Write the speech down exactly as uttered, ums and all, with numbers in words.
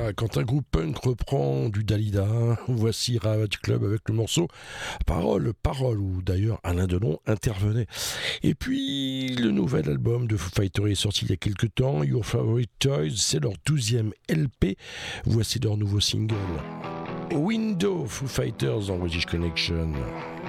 ça, quand un groupe punk reprend du Dalida, voici Ravage Club avec le morceau Parole, Parole, où d'ailleurs Alain Delon intervenait. Et puis, le nouvel album de Foo Fighters est sorti il y a quelques temps, Your Favorite Toys, c'est leur douzième L P, voici leur nouveau single. Window, Foo Fighters dans British Connection.